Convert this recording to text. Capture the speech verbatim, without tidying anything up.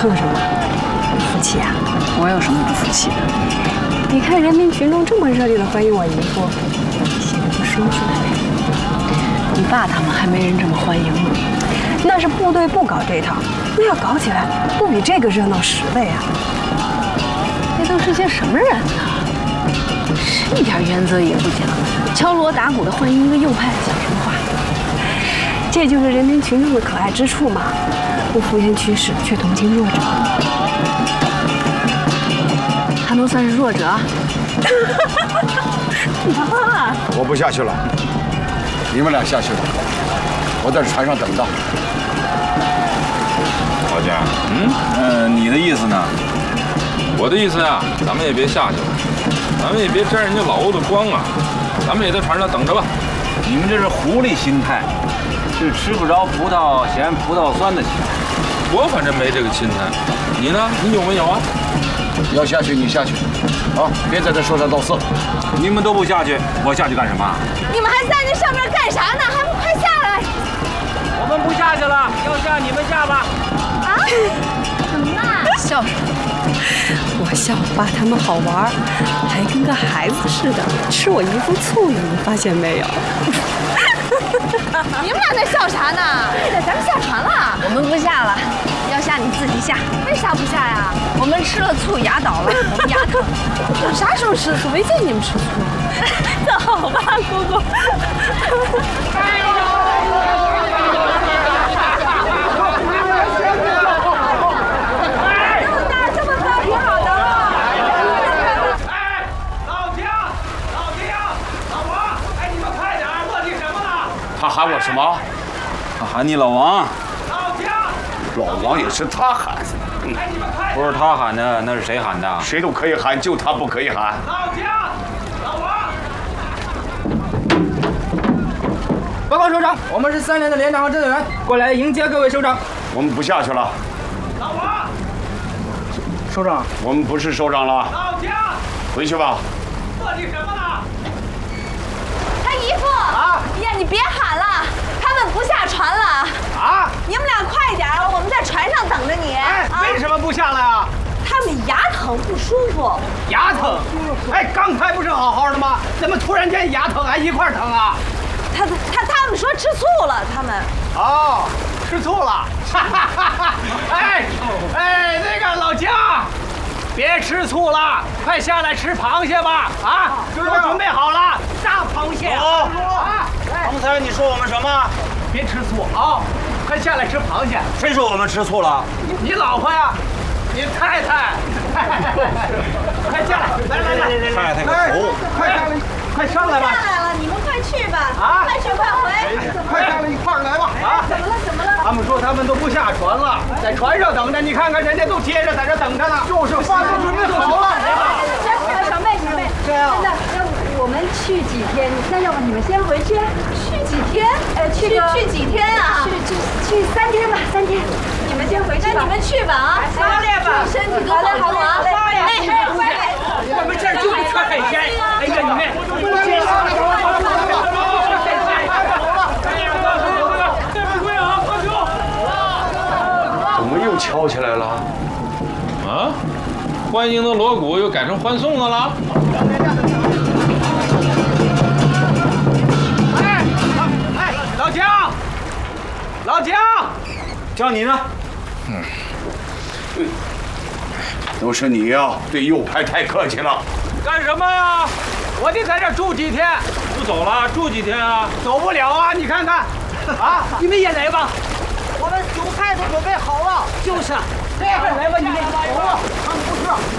蹭什么？不服气啊？ 我有什么不服气的？ 你看人民群众这么热烈的欢迎我姨夫，心里不舒服。 你爸他们还没人这么欢迎呢。 那是部队不搞这套，那要搞起来，不比这个热闹十倍啊！ 那都是些什么人呢？是一点原则也不讲，敲锣打鼓的欢迎一个右派，讲什么话？ 这就是人民群众的可爱之处嘛，不敷衍趋势，却同情弱者。 他能算是弱者？ 妈， 我不下去了，你们俩下去吧，我在船上等到。 老姜，嗯，呃，你的意思呢？ 我的意思呀，咱们也别下去了，咱们也别沾人家老欧的光啊，咱们也在船上等着吧。 你们这是狐狸心态，是吃不着葡萄嫌葡萄酸的心态。 我反正没这个心态，你呢？你有没有啊？ 要下去你下去，啊，别在这说三道四。 你们都不下去，我下去干什么？ 你们还在那上面干啥呢？还不快下来！ 我们不下去了，要下你们下吧。 啊？怎么啦？ 笑什么？ 我笑我爸他们好玩，还跟个孩子似的吃我姨夫醋呢，你发现没有？ 你们俩在笑啥呢？对的，咱们下船了。 我们不下了，要下你自己下。 为啥不下呀？ 我们吃了醋牙倒了，我们牙疼。 我啥时候吃醋？没见你们吃醋。 走吧，姑姑。 他喊我什么？ 他喊你老王。 老王也是他喊的， 嗯、不是他喊的，那是谁喊的？ 谁都可以喊，就他不可以喊。 老姜，老王。报告首长，我们是三连的连长和侦查员，过来迎接各位首长。 我们不下去了。 老王。 首长，我们不是首长了。 老姜。 回去吧。 磨叽什么呢？ 他姨夫啊！呀，你别喊了，他们不下船了。 啊！ 你们俩快点，我们在船上等着你。 哎， 啊、 为什么不下来啊？ 他们牙疼不舒服。 牙疼？哎，刚才不是好好的吗？怎么突然间牙疼还一块疼啊？ 他他他们说吃醋了，他们。 哦，吃醋了。哈哈哈哈！哎哎，那个老姜。别吃醋了，快下来吃螃蟹吧！啊，我准备好了，大螃蟹。 哦，啊！刚才你说我们什么？ 别吃醋啊！快下来吃螃蟹。 谁说我们吃醋了？ 你老婆呀，你太太。快下来！来来来来来！ 太太个头！ 快下来！快上来吧！ 下来了，你们快去吧！ 啊！ 快去快回！ 快下来一块儿来吧！啊！ 怎么了？怎么了？ 他们说他们都不下船了，在船上等着。你看看人家都接着在这等着呢。就是饭都准备好了。 小妹，小妹， 这样。 那那我们去几天？那要不你们先回去？ 去几天？呃，去去几天啊？ 去去去三天吧，三天。你们先回去吧。 那你们去吧啊！ 拉练吧， 身体都好好啊！ 哎，我们这儿就得吃海鲜。哎呀，你们。 怎么又敲起来了？ 啊，欢迎的锣鼓又改成欢送的了。 哎哎，老姜，老姜， 叫你呢。 嗯，都是你呀，对右派太客气了。 干什么呀？我得在这住几天。 不走了，住几天啊？ 走不了啊！你看看，啊，你们也来吧。我们酒菜都准备好了。就是，这样来吧，你们走了。他们不是，